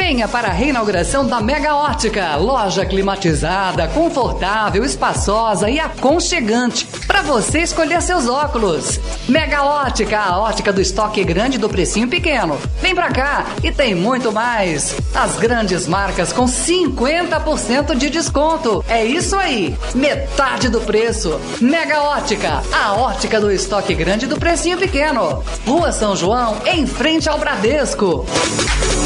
Venha para a reinauguração da Mega Ótica, loja climatizada, confortável, espaçosa e aconchegante, para você escolher seus óculos. Mega Ótica, a ótica do estoque grande do precinho pequeno. Vem pra cá e tem muito mais. As grandes marcas com 50% de desconto. É isso aí, metade do preço. Mega Ótica, a ótica do estoque grande do precinho pequeno. Rua São João, em frente ao Bradesco.